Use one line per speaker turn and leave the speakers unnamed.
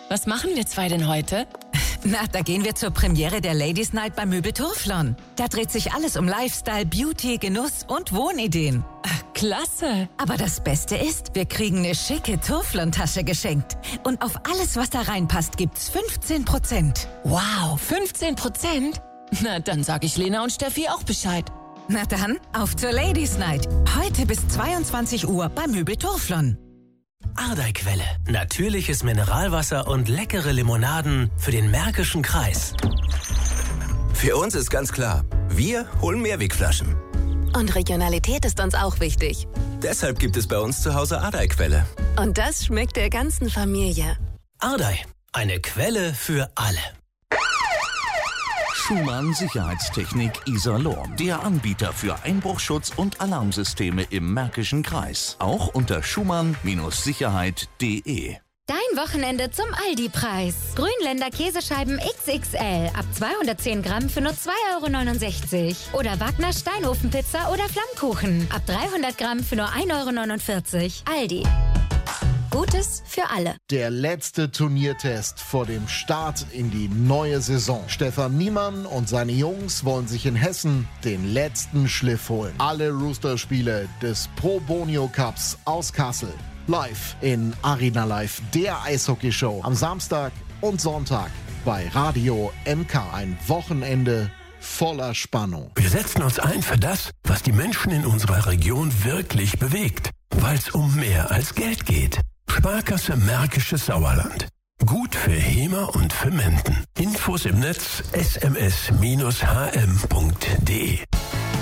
Was machen wir zwei denn heute?
Na, da gehen wir zur Premiere der Ladies Night bei Möbel Turflon. Da dreht sich alles um Lifestyle, Beauty, Genuss und Wohnideen.
Klasse.
Aber das Beste ist, wir kriegen eine schicke Turflon-Tasche geschenkt. Und auf alles, was da reinpasst, gibt's 15%.
Wow, 15%? Na, dann sag ich Lena und Steffi auch Bescheid.
Na dann, auf zur Ladies Night. Heute bis 22 Uhr bei Möbel Turflon.
Ardeiquelle. Natürliches Mineralwasser und leckere Limonaden für den Märkischen Kreis.
Für uns ist ganz klar, wir holen Mehrwegflaschen.
Und Regionalität ist uns auch wichtig.
Deshalb gibt es bei uns zu Hause Ardeiquelle.
Und das schmeckt der ganzen Familie.
Ardei, eine Quelle für alle.
Schumann Sicherheitstechnik Iserlohn. Der Anbieter für Einbruchschutz und Alarmsysteme im Märkischen Kreis. Auch unter schumann-sicherheit.de.
Dein Wochenende zum Aldi-Preis. Grünländer Käsescheiben XXL ab 210 Gramm für nur 2,69 €. Oder Wagner Steinofenpizza oder Flammkuchen ab 300 Gramm für nur 1,49 €. Aldi. Gutes für alle.
Der letzte Turniertest vor dem Start in die neue Saison. Stefan Niemann und seine Jungs wollen sich in Hessen den letzten Schliff holen. Alle Rooster-Spiele des Pro Bonio Cups aus Kassel. Live in Arena Live, der Eishockeyshow am Samstag und Sonntag bei Radio MK. Ein Wochenende voller Spannung.
Wir setzen uns ein für das, was die Menschen in unserer Region wirklich bewegt, weil es um mehr als Geld geht. Sparkasse Märkisches Sauerland. Gut für Hema und für Menden. Infos im Netz sms-hm.de